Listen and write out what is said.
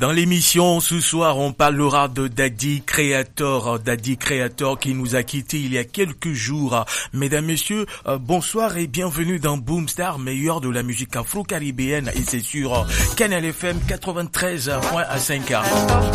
Dans l'émission ce soir, on parlera de Daddy Creator qui nous a quittés il y a quelques jours. Mesdames, messieurs, bonsoir et bienvenue dans Boomstar, meilleur de la musique afro-caribéenne, et c'est sur Canal FM 93.5.